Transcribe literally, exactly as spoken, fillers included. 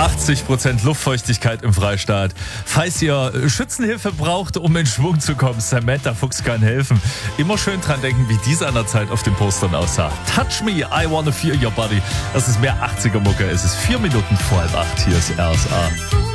achtzig Prozent Luftfeuchtigkeit im Freistaat. Falls ihr Schützenhilfe braucht, um in Schwung zu kommen, Samantha Fuchs kann helfen. Immer schön dran denken, wie die seinerzeit auf den Postern aussah. Touch me, I wanna feel your body. Das ist mehr achtziger Mucke. Es ist vier Minuten vor halb acht. Hier ist R S A.